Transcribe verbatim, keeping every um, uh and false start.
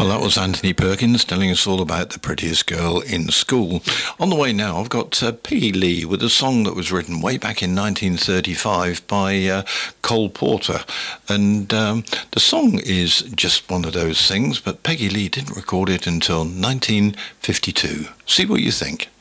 Well, that was Anthony Perkins telling us all about the prettiest girl in school. On the way now, I've got uh, Peggy Lee with a song that was written way back in nineteen thirty-five by uh, Cole Porter. And um, the song is just one of those things, but Peggy Lee didn't record it until nineteen fifty-two. See what you think.